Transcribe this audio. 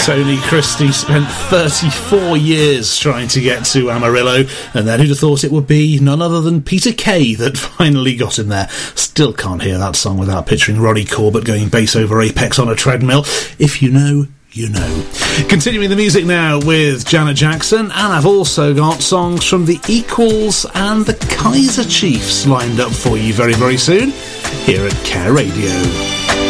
Tony Christie spent 34 years trying to get to Amarillo, and then who'd have thought it would be none other than Peter Kay that finally got him there. Still can't hear that song without picturing Ronnie Corbett going bass over Apex on a treadmill. If you know, you know. Continuing the music now with Janet Jackson, and I've also got songs from the Equals and the Kaiser Chiefs lined up for you very, very soon here at Care Radio.